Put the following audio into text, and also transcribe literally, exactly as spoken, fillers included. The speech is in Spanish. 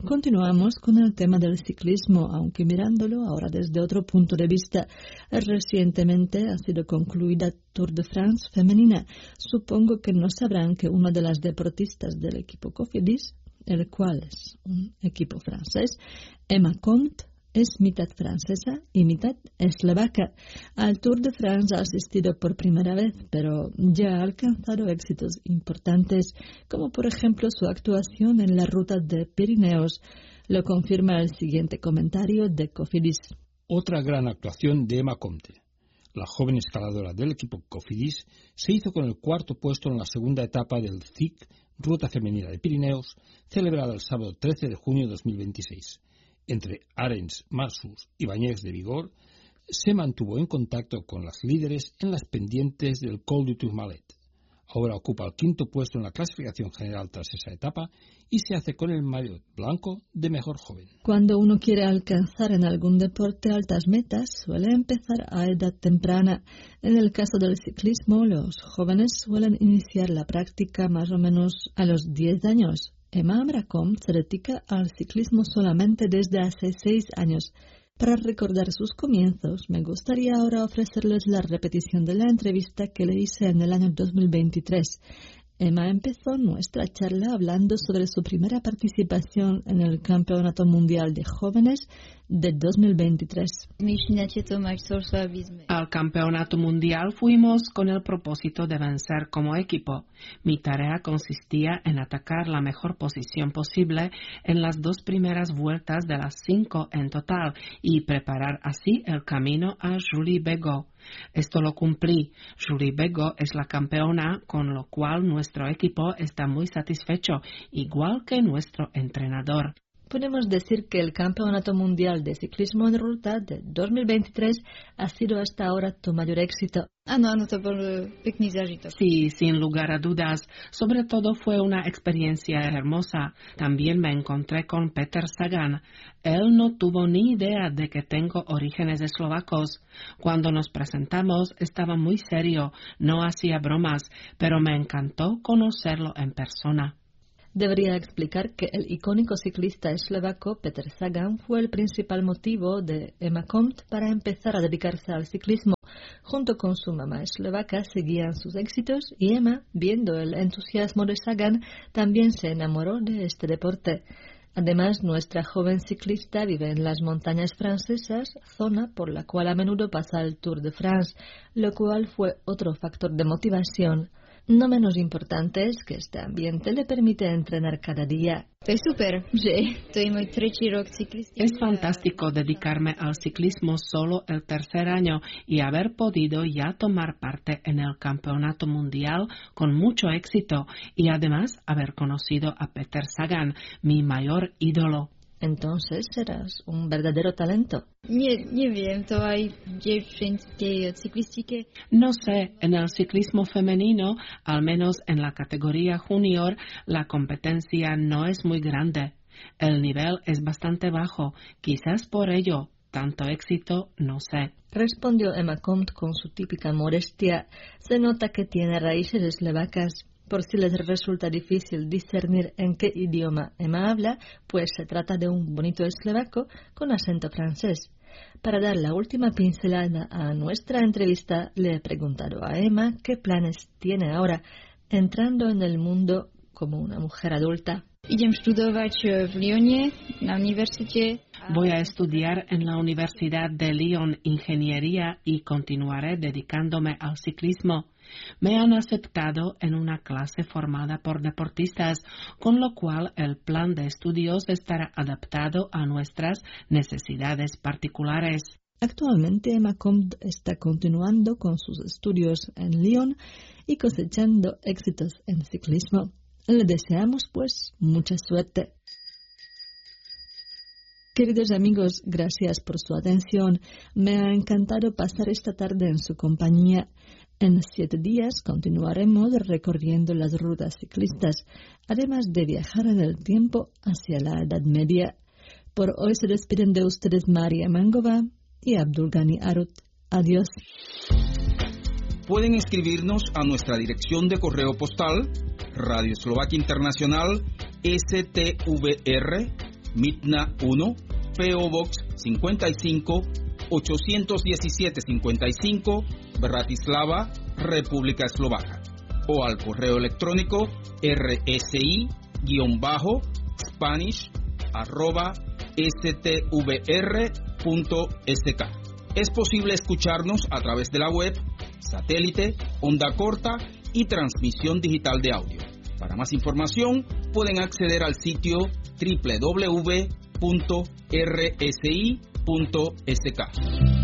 Continuamos con el tema del ciclismo, aunque mirándolo ahora desde otro punto de vista. Recientemente ha sido concluida Tour de France femenina. Supongo que no sabrán que una de las deportistas del equipo Cofidis, el cual es un equipo francés, Emma Comte, es mitad francesa y mitad eslovaca. Al Tour de France ha asistido por primera vez, pero ya ha alcanzado éxitos importantes, como por ejemplo su actuación en la ruta de Pirineos. Lo confirma el siguiente comentario de Cofidis. Otra gran actuación de Emma Comte. La joven escaladora del equipo Cofidis se hizo con el cuarto puesto en la segunda etapa del C I C, Ruta Femenina de Pirineos, celebrada el sábado trece de junio de dos mil veintiséis. Entre Arens, Marsus y Bañés de Vigor, se mantuvo en contacto con las líderes en las pendientes del Col du Tourmalet. Ahora ocupa el quinto puesto en la clasificación general tras esa etapa y se hace con el maillot blanco de mejor joven. Cuando uno quiere alcanzar en algún deporte altas metas, suele empezar a edad temprana. En el caso del ciclismo, los jóvenes suelen iniciar la práctica más o menos a los diez años. Emma Comte se dedica al ciclismo solamente desde hace seis años. Para recordar sus comienzos, me gustaría ahora ofrecerles la repetición de la entrevista que le hice en el año dos mil veintitrés. Emma empezó nuestra charla hablando sobre su primera participación en el Campeonato Mundial de Jóvenes de dos mil veintitrés. Al Campeonato Mundial fuimos con el propósito de vencer como equipo. Mi tarea consistía en atacar la mejor posición posible en las dos primeras vueltas de las cinco en total y preparar así el camino a Julie Begot. Esto lo cumplí. Julie Begot es la campeona, con lo cual nuestro equipo está muy satisfecho, igual que nuestro entrenador. Podemos decir que el Campeonato Mundial de Ciclismo en Ruta de dos mil veintitrés ha sido hasta ahora tu mayor éxito. Sí, sin lugar a dudas. Sobre todo fue una experiencia hermosa. También me encontré con Peter Sagan. Él no tuvo ni idea de que tengo orígenes eslovacos. Cuando nos presentamos estaba muy serio, no hacía bromas, pero me encantó conocerlo en persona. Debería explicar que el icónico ciclista eslovaco Peter Sagan fue el principal motivo de Emma Comte para empezar a dedicarse al ciclismo. Junto con su mamá eslovaca seguían sus éxitos y Emma, viendo el entusiasmo de Sagan, también se enamoró de este deporte. Además, nuestra joven ciclista vive en las montañas francesas, zona por la cual a menudo pasa el Tour de France, lo cual fue otro factor de motivación. No menos importante es que este ambiente le permite entrenar cada día. Es super, že to je môj tretí rok cyklistiky. Es fantástico dedicarme al ciclismo solo el tercer año y haber podido ya tomar parte en el campeonato mundial con mucho éxito y además haber conocido a Peter Sagan, mi mayor ídolo. Entonces serás un verdadero talento. Nie, neviem, to aj dievčenskej cyklistike. No sé, en el ciclismo femenino, al menos en la categoría junior, la competencia no es muy grande. El nivel es bastante bajo, quizás por ello, tanto éxito, no sé. Respondió Emma Comte con su típica modestia. Se nota que tiene raíces eslovacas. Por si les resulta difícil discernir en qué idioma Emma habla, pues se trata de un bonito eslovaco con acento francés. Para dar la última pincelada a nuestra entrevista, le he preguntado a Emma qué planes tiene ahora, entrando en el mundo como una mujer adulta. Idem študovať v Lyone na univerzite. Voy a estudiar en la Universidad de Lyon ingeniería y continuaré dedicándome al ciclismo. Me han aceptado en una clase formada por deportistas, con lo cual el plan de estudios estará adaptado a nuestras necesidades particulares. Actualmente Emma Comte está continuando con sus estudios en Lyon y cosechando éxitos en ciclismo. Le deseamos, pues, mucha suerte. Queridos amigos, gracias por su atención. Me ha encantado pasar esta tarde en su compañía. En siete días continuaremos recorriendo las rutas ciclistas, además de viajar en el tiempo hacia la Edad Media. Por hoy se despiden de ustedes María Mangova y Abdulgani Arut. Adiós. Pueden escribirnos a nuestra dirección de correo postal Radio Eslovaquia Internacional S T V R Mitna uno, P O Box cincuenta y cinco, ochocientos diecisiete cincuenta y cinco, Bratislava, República Eslovaca. O al correo electrónico rsi-spanish arroba stvr.sk. Es posible escucharnos a través de la web, satélite, onda corta y transmisión digital de audio. Para más información, pueden acceder al sitio doble u doble u doble u punto r s i punto s k.